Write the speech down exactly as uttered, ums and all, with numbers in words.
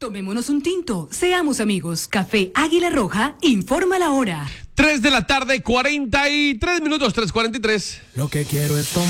Tomémonos un tinto, seamos amigos. Café Águila Roja informa la hora. tres de la tarde, cuarenta y tres minutos, tres cuarenta y tres. Lo que quiero es tomar.